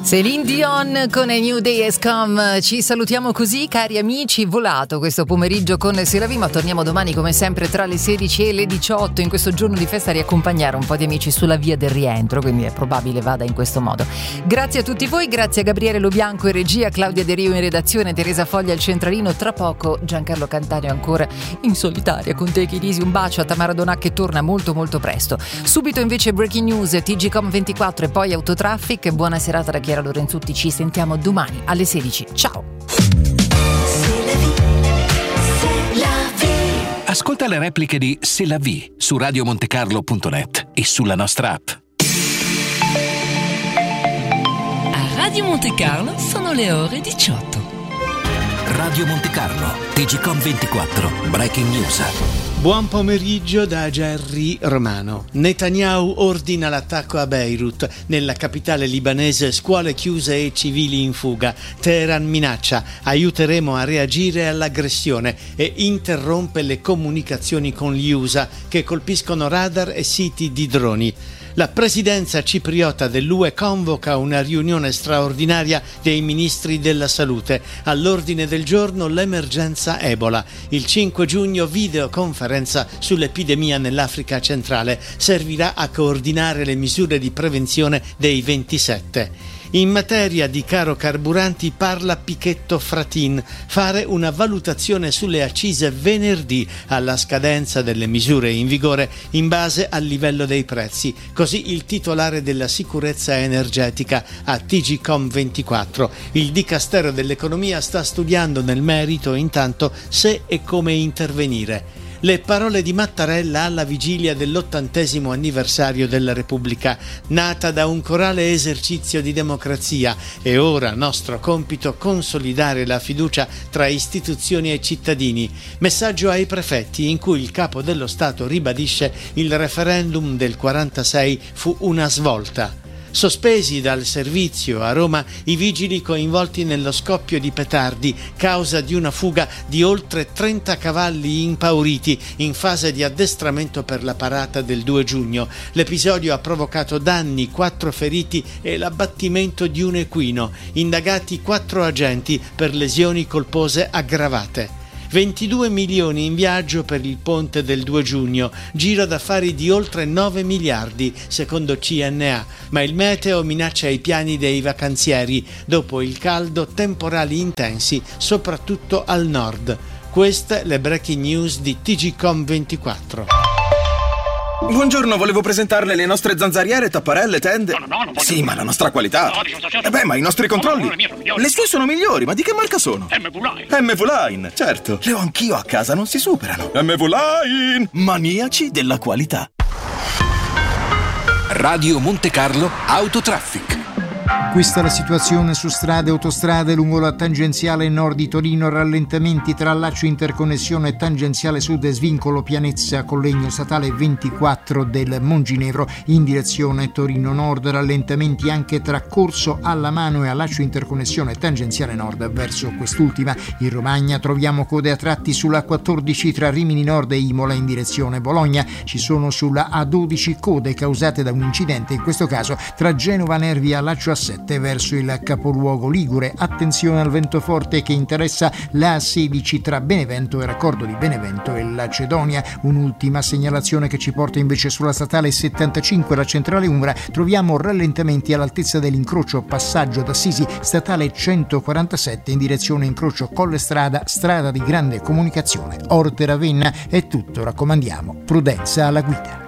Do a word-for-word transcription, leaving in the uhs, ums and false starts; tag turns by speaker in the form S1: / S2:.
S1: Celine Dion con A New Day Has Come. Ci salutiamo così, cari amici. Volato questo pomeriggio con C'est la vie, ma torniamo domani come sempre tra le sedici e le diciotto, in questo giorno di festa, a riaccompagnare un po' di amici sulla via del rientro, quindi è probabile vada in questo modo. Grazie a tutti voi, grazie a Gabriele Lobianco in regia, Claudia De Rio in redazione, Teresa Foglia al centralino. Tra poco Giancarlo Cantanio ancora in solitaria con Take It Easy. Un bacio a Tamara Donà che torna molto molto presto. Subito invece Breaking News, T G Com ventiquattro e poi Autotraffic. Buona serata da Chiara Lorenzutti, ci sentiamo domani alle sedici. Ciao!
S2: Ascolta le repliche di C'est la vie su radio monte carlo punto net e sulla nostra app.
S3: A Radio Monte Carlo sono le ore diciotto.
S2: Radio Monte Carlo, T G Com ventiquattro, Breaking News.
S4: Buon pomeriggio da Gerry Romano. Netanyahu ordina l'attacco a Beirut, nella capitale libanese, scuole chiuse e civili in fuga. Teheran minaccia: aiuteremo a reagire all'aggressione, e interrompe le comunicazioni con gli U S A che colpiscono radar e siti di droni. La presidenza cipriota dell'U E convoca una riunione straordinaria dei ministri della salute. All'ordine del giorno l'emergenza Ebola. Il cinque giugno videoconferenza sull'epidemia nell'Africa centrale. Servirà a coordinare le misure di prevenzione dei ventisette. In materia di caro carburanti parla Pichetto Fratin: fare una valutazione sulle accise venerdì, alla scadenza delle misure in vigore, in base al livello dei prezzi. Così il titolare della sicurezza energetica a T G Com ventiquattro. Il Dicastero dell'Economia sta studiando nel merito intanto se e come intervenire. Le parole di Mattarella alla vigilia dell'ottantesimo anniversario della Repubblica, nata da un corale esercizio di democrazia. È ora nostro compito consolidare la fiducia tra istituzioni e cittadini. Messaggio ai prefetti in cui il capo dello Stato ribadisce: il referendum del quarantasei fu una svolta. Sospesi dal servizio a Roma i vigili coinvolti nello scoppio di petardi, causa di una fuga di oltre trenta cavalli impauriti in fase di addestramento per la parata del due giugno. L'episodio ha provocato danni, quattro feriti e l'abbattimento di un equino. Indagati quattro agenti per lesioni colpose aggravate. ventidue milioni in viaggio per il ponte del due giugno, giro d'affari di oltre nove miliardi secondo C N A, ma il meteo minaccia i piani dei vacanzieri. Dopo il caldo, temporali intensi soprattutto al nord. Queste le breaking news di T G Com ventiquattro.
S5: Buongiorno, volevo presentarle le nostre zanzariere, tapparelle, tende.
S6: No, no, no, non voglio.
S5: Sì, ma la nostra qualità.
S6: No, dice un sociale.
S5: Eh beh, ma i nostri controlli.
S6: No, no, le mie sono migliori.
S5: Le sue sono migliori, ma di che marca sono?
S6: M V Line.
S5: M V Line, certo. Le ho anch'io a casa, non si superano. M V Line, maniaci della qualità.
S2: Radio Monte Carlo Autotraffic.
S7: Questa è la situazione su strade e autostrade lungo la tangenziale nord di Torino. Rallentamenti tra Laccio Interconnessione e tangenziale sud e svincolo Pianezza Collegno statale ventiquattro del Monginevro in direzione Torino Nord. Rallentamenti anche tra Corso alla Mano e a Laccio Interconnessione tangenziale nord verso quest'ultima. In Romagna troviamo code a tratti sulla quattordici tra Rimini Nord e Imola in direzione Bologna. Ci sono sulla A dodici code causate da un incidente, in questo caso tra Genova Nervi e Laccio A sette verso il capoluogo ligure. Attenzione al vento forte che interessa la A sedici tra Benevento e Raccordo di Benevento e Lacedonia. Un'ultima segnalazione che ci porta invece sulla statale settantacinque, la centrale Umbra. Troviamo rallentamenti all'altezza dell'incrocio passaggio d'Assisi, statale centoquarantasette in direzione incrocio Colle Strada, strada di grande comunicazione. Orte Ravenna è tutto, raccomandiamo prudenza alla guida.